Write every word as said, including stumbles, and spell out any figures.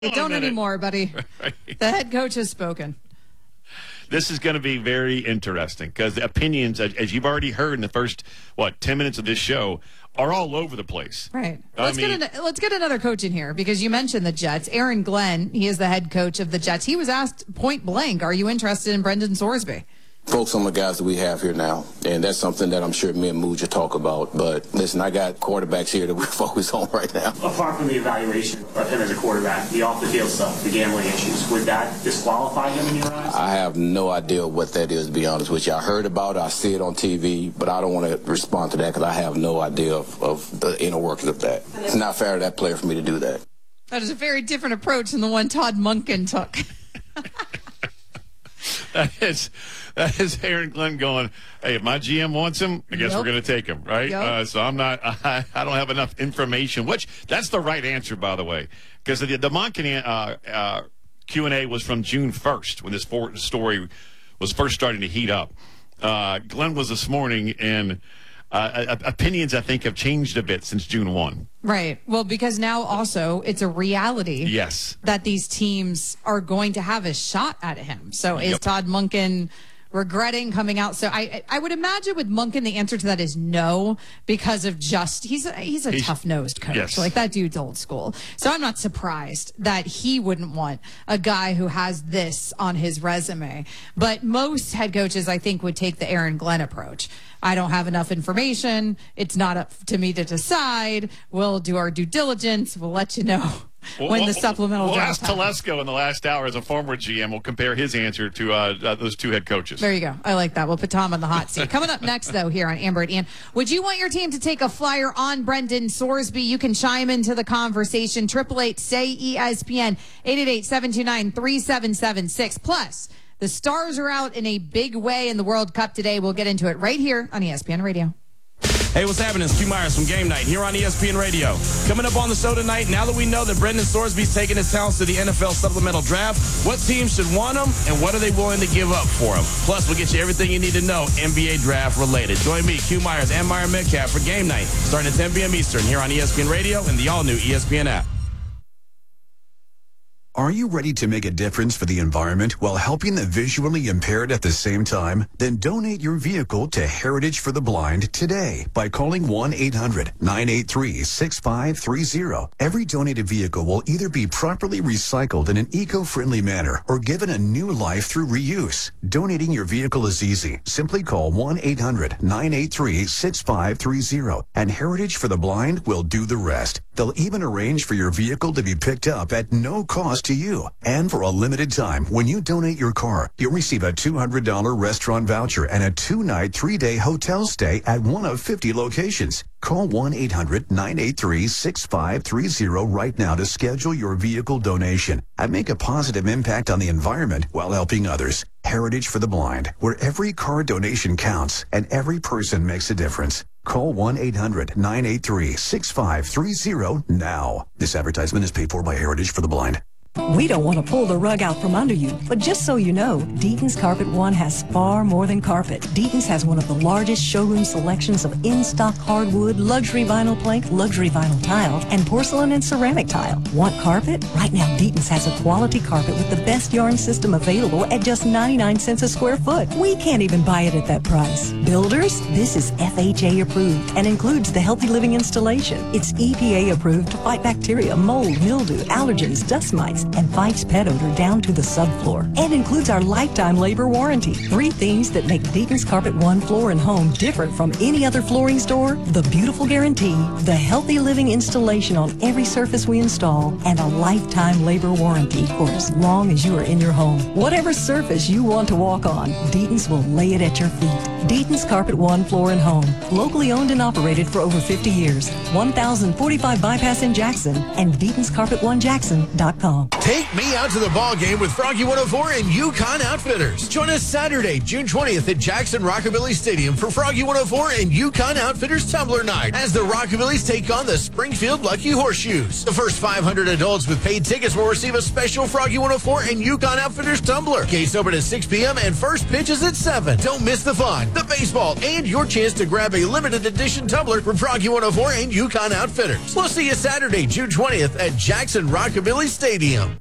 Don't anymore, buddy. Right. The head coach has spoken. This is going to be very interesting because the opinions, as as you've already heard in the first, what, ten minutes of this show, are all over the place. Right. I Let's mean, get an, let's get another coach in here because you mentioned the Jets. Aaron Glenn, he is the head coach of the Jets. He was asked point blank, are you interested in Brendan Sorsby? Focus on the guys that we have here now, and that's something that I'm sure me and Mooj talk about. But listen, I got quarterbacks here that we focus on right now. Apart from the evaluation of him as a quarterback, the off-the-field stuff, the gambling issues, would that disqualify him in your eyes? I have no idea what that is, to be honest with you. I heard about it, I see it on T V, but I don't want to respond to that because I have no idea of, of the inner workings of that. It's not fair to that player for me to do that. That is a very different approach than the one Todd Monken took. That is, that is Aaron Glenn going, hey, if my G M wants him, I guess Yep. we're going to take him, right? Yep. Uh, so I'm not, I, I don't have enough information, which that's the right answer, by the way, because the, the Monken uh, uh, Q and A was from June first when this for, story was first starting to heat up. Uh, Glenn was this morning, and uh, opinions, I think, have changed a bit since June first. Right. Well, because now also it's a reality Yes. that these teams are going to have a shot at him. So is Yep. Todd Monken regretting coming out? So I I would imagine with Monken the answer to that is no, because of just he's a, he's a He's- tough-nosed coach. yes. Like that dude's old school. So I'm not surprised that he wouldn't want a guy who has this on his resume. But most head coaches, I think, would take the Aaron Glenn approach. I don't have enough information. It's not up to me to decide. We'll do our due diligence. We'll let you know when the supplemental We'll draft ask happens. Telesco in the last hour as a former G M. We'll compare his answer to uh, uh, those two head coaches. There you go. I like that. We'll put Tom on the hot seat. Coming up next, though, here on Amber and Ian, would you want your team to take a flyer on Brendan Sorsby? You can chime into the conversation. Triple eight say E S P N eight eight eight, seven two nine, three seven seven six. Plus, the Stars are out in a big way in the World Cup today. We'll get into it right here on E S P N Radio. Hey, what's happening? It's Q Myers from Game Night here on E S P N Radio. Coming up on the show tonight, now that we know that Brendan Sorsby's taking his talents to the N F L supplemental draft, what teams should want him and what are they willing to give up for him? Plus, we'll get you everything you need to know N B A draft related. Join me, Q Myers, and Meyer Metcalf for Game Night, starting at ten p.m. Eastern here on E S P N Radio and the all-new E S P N app. Are you ready to make a difference for the environment while helping the visually impaired at the same time? Then donate your vehicle to Heritage for the Blind today by calling one eight hundred, nine eight three, six five three zero. Every donated vehicle will either be properly recycled in an eco-friendly manner or given a new life through reuse. Donating your vehicle is easy. Simply call one eight hundred, nine eight three, six five three zero and Heritage for the Blind will do the rest. They'll even arrange for your vehicle to be picked up at no cost to you. And for a limited time, when you donate your car, you'll receive a two hundred dollars restaurant voucher and a two-night, three-day hotel stay at one of fifty locations. Call one eight hundred, nine eight three, six five three zero right now to schedule your vehicle donation and make a positive impact on the environment while helping others. Heritage for the Blind, where every car donation counts and every person makes a difference. Call one eight hundred, nine eight three, six five three zero now. This advertisement is paid for by Heritage for the Blind. We don't want to pull the rug out from under you, but just so you know, Deaton's Carpet One has far more than carpet. Deaton's has one of the largest showroom selections of in-stock hardwood, luxury vinyl plank, luxury vinyl tile, and porcelain and ceramic tile. Want carpet? Right now, Deaton's has a quality carpet with the best yarn system available at just ninety-nine cents a square foot. We can't even buy it at that price. Builders, this is F H A approved and includes the Healthy Living installation. It's E P A approved to fight bacteria, mold, mildew, allergens, dust mites, and fights pet odor down to the subfloor. And includes our lifetime labor warranty. Three things that make Deaton's Carpet One Floor and Home different from any other flooring store: the beautiful guarantee, the Healthy Living installation on every surface we install, and a lifetime labor warranty for as long as you are in your home. Whatever surface you want to walk on, Deaton's will lay it at your feet. Deaton's Carpet One Floor and Home, locally owned and operated for over fifty years. one thousand forty-five Bypass in Jackson and Deaton's Carpet One Jackson dot com. Take me out to the ball game with Froggy one oh four and Yukon Outfitters. Join us Saturday, June twentieth at Jackson Rockabilly Stadium for Froggy one oh four and Yukon Outfitters Tumbler Night as the Rockabillys take on the Springfield Lucky Horseshoes. The first five hundred adults with paid tickets will receive a special Froggy one oh four and Yukon Outfitters tumbler. Gates open at six p.m. and first pitch is at seven. Don't miss the fun, the baseball, and your chance to grab a limited edition tumbler from Froggy one oh four and Yukon Outfitters. We'll see you Saturday, June twentieth at Jackson Rockabilly Stadium.